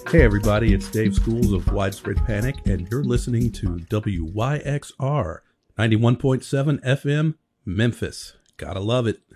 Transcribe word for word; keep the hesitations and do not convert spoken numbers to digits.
Hey everybody, it's Dave Schools of Widespread Panic, and you're listening to W Y X R ninety-one point seven F M, Memphis. Gotta love it.